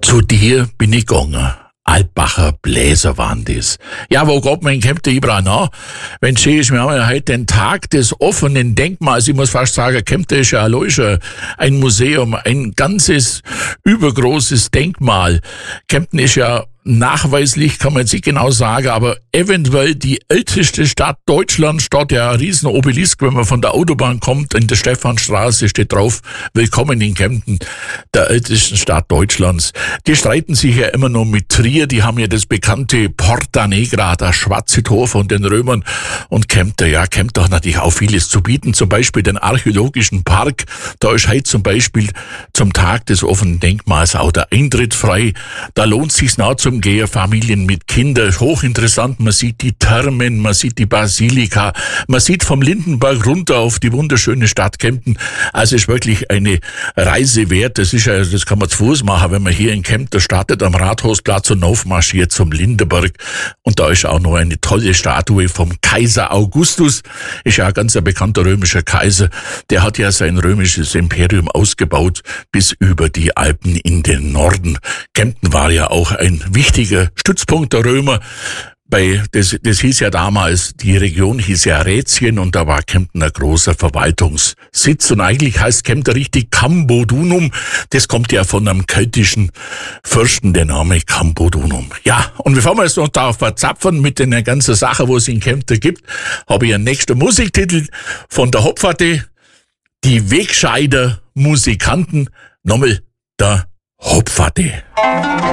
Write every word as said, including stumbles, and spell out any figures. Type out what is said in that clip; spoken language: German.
Zu dir bin ich gegangen. Altbacher Bläser waren das. Ja, wo geht man in Kempten überall nach? Wenn schön ist, wir haben ja heute den Tag des offenen Denkmals. Ich muss fast sagen, Kempten ist ja allein schon ein Museum, ein ganzes, übergroßes Denkmal. Kempten ist ja nachweislich, kann man jetzt nicht genau sagen, aber eventuell die älteste Stadt Deutschlands. Steht ja ein riesen Obelisk, wenn man von der Autobahn kommt, in der Stephanstraße steht drauf, willkommen in Kempten, der ältesten Stadt Deutschlands. Die streiten sich ja immer noch mit Trier, die haben ja das bekannte Porta Negra, das schwarze Tor von den Römern, und Kempten, ja, Kempten hat natürlich auch vieles zu bieten, zum Beispiel den archäologischen Park. Da ist heute zum Beispiel zum Tag des offenen Denkmals auch der Eintritt frei. Da lohnt sich's nah zum Gehen, Familien mit Kindern, hochinteressant. Man sieht die Thermen, man sieht die Basilika, man sieht vom Lindenberg runter auf die wunderschöne Stadt Kempten. Also ist wirklich eine Reise wert. Das ist ja, das kann man zu Fuß machen, wenn man hier in Kempten startet am Rathausplatz und aufmarschiert zum Lindenberg. Und da ist auch noch eine tolle Statue vom Kaiser Augustus. Ist ja ein ganz bekannter römischer Kaiser. Der hat ja sein römisches Imperium ausgebaut bis über die Alpen in den Norden. Kempten war ja auch ein wichtiger Stützpunkt der Römer. Bei, das, das hieß ja damals, die Region hieß ja Rätien, und da war Kempten ein großer Verwaltungssitz. Und eigentlich heißt Kempten richtig Cambodunum. Das kommt ja von einem keltischen Fürsten, der Name Cambodunum. Ja, und bevor wir es noch da verzapfen mit den ganzen Sachen, wo es in Kempten gibt, habe ich einen nächsten Musiktitel von der Hopferte, die Wegscheider Musikanten, nochmal der Hopferte.